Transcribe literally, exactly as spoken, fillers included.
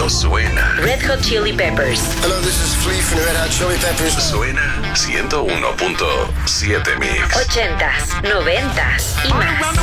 suena. Red Hot Chili Peppers. Hello, this is Flea from the Red Hot Chili Peppers. Suena ciento uno punto siete Mix. Ochentas, noventas y más.